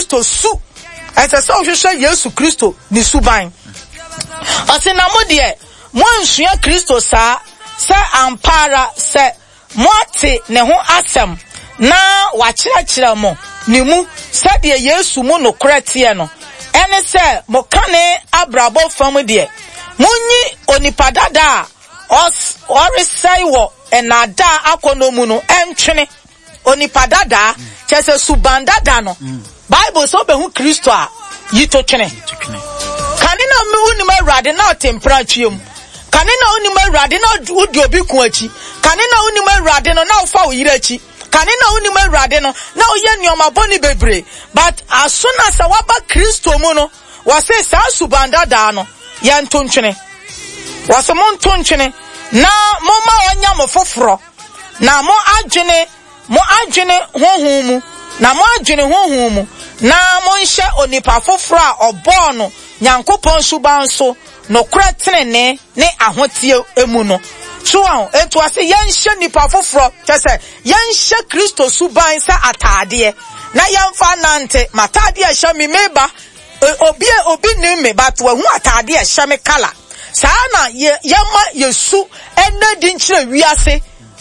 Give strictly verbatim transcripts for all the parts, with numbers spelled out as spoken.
Kristo su ese se ohwehwe Yesu Kristo ni suban ose na mo de mo ansua Kristo sa se ampara se moate ne ho asem na wa kire mo ni mu se de Yesu mu no korete no ene se mo kane abrabo fam de munyi onipadada os orisai wo enada akono mu no entwene onipadada chese subandada no Bible so be hu Kristo a yito twene kanina me uni ma rade na temperature kanina uni ma rade na udi obi ku achi kanina uni ma rade no na ufa oyire achi kanina uni ma rade no na oye nioma boni bebre but as soon as waba Kristo mu no wase sa subandada no ya ntontwene wase mo ntontwene na mo ma onya mo foforo na mo adwene mo adwene honhom mu na mo adwene honhom mu na mo nhye onipa foforo a obo no Nyankopon suban so no kratene ne ahotie emu no so an eto ase yenhye nipa foforo kese yenhye Kristo suban sa atade na yemfa nante matade a hye me meba obi obi ni me but wa hu atade a hye me kala sana yema Yesu enne di nkyere wiase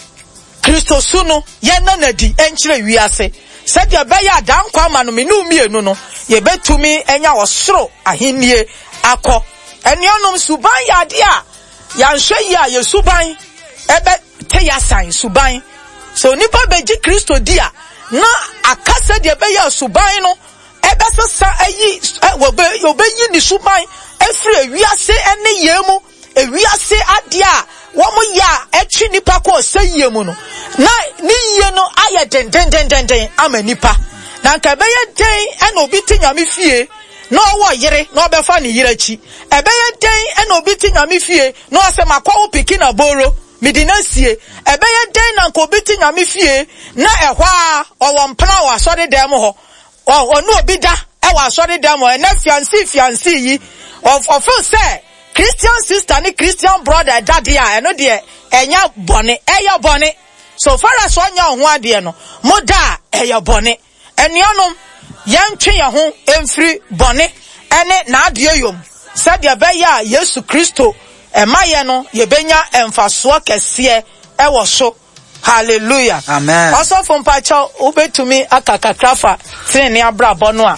Kristo su no yenna na di enkyere wiase said ya beya dan kwa ma no me nu mienu no ye betumi enya osoro ahennie akọ ene onom suban ya de a ya nhwe ya ye suban ebe te ya san suban so nipa beji Kristo dia na akasa de beya suban no ebe sesa ayi wobe obeyi ni suban efre wiase ene yemu ewiase ade a wo mo ya etwi nipa ko seyemu no na ni ye no aye den den den den den ama nipa na nka be ye den e na obi ti nyame fie na owo yire na obefa ni yire chi e be ye den e na obi ti nyame fie na ose makwa wo piki na boro midinasie e be ye den na nka obi ti nyame fie na ehwa owo mpna wa sori dem ho onu obi da e wa sori dem ho e na fiancé fiancé yi of of say Christian sister ni Christian brother daddy a eno de enya bone eya bone so far as onya ho ade no moda eya bone enionom yentwe ye ho emfiri bone ene na ade yom said ya be ya Yesu Kristo emaye no ye benya emfaso kese e wo so hallelujah amen also from pacho obetumi akakakrafa tene abrabo no a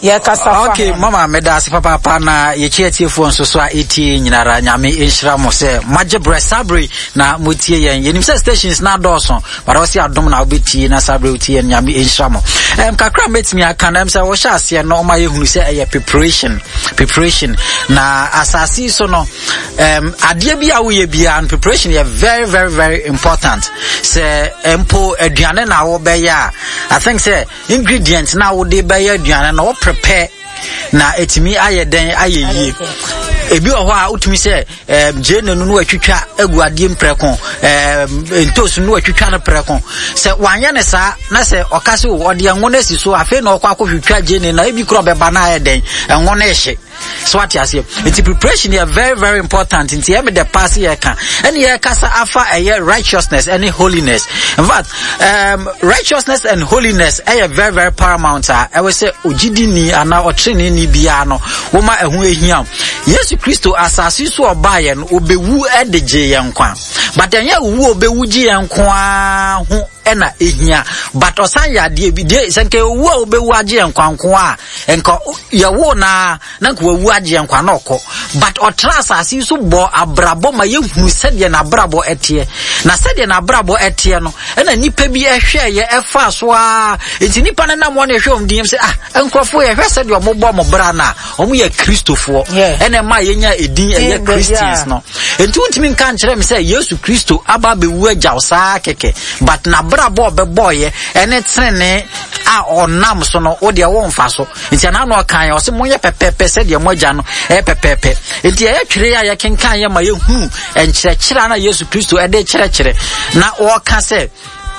okay mama medasi papa papa na yechi atiefo nso so a eti nyinara nyame enhira mo se majebre sabre na motie yen yenim se stations na dawson bara wasi adom na obeti na sabre otie nyame enhira mo em kakra metimi aka na em se wo sha ase no ma yehunu se eye preparation preparation na asasi so no em ade bia wo ye bia preparation is very very very important se empo aduane na wo be ya I think say ingredients na wo de be ya aduane na wo prepare na etimi ayeden ayeyi ebi oho a utumi se em jene nu nu atwitwa aguade mpreko em entosu nu atwitwa na preko se wanye ne sa na se okase wo ode enwo na siso afi na okwa akotwitwa jene na ebi kro beba na ayeden enwo na ehye so what you say it's preparation is very very important in the the past year can any year kasa afa a righteousness any holiness in fact um righteousness and holiness are very very paramount I will say ojidi ni ana otrene ni bia no wo ma ehu ehia Yesu Kristo asasi so obaye no obewu edeje yenkwa but enya wu obewu ji yenkwa ho ena ehia but osan ya de bi de senke wu obewu age yenkwanko a enka ya wo na na ko wu age yenkwa na okọ but otra asasi so bo abrabo ma yehunu sede na abrabo etie na sede na abrabo etie no ena nipa bi ehwe ye efa so a enti nipa na na mo na ehwe omdiem se ah enkrofo ye hwe sede o bo mo bra na o mo ye kristofo ena ma yenya edin ye Christians no enti untimi nka nkyere me se Yesu Kristo aba be wu agyaw saa keke but na brabo be boye ene trene a onam so no o de wo mfa so enti na no kan o se mo ye pepepe se de mo agya no e pepepe enti ye twere ya ye kenkan ye ma ye hu enkyerɛkyerɛ na Yesu Kristo e de kyerɛkyerɛ na o ka se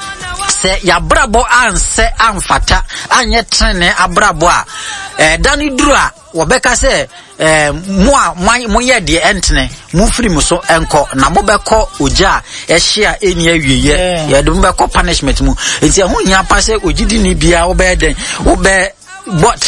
se ya brabo anse amfata anye trene abrabo a eh dani duru a wo beka se eh mo a mo ye de entene mo firi mo so enko na mo beko oja ehye a eni awieye ye de mo beko punishment mu enti ho hia pa se ogidi ni bia wo be den wo be but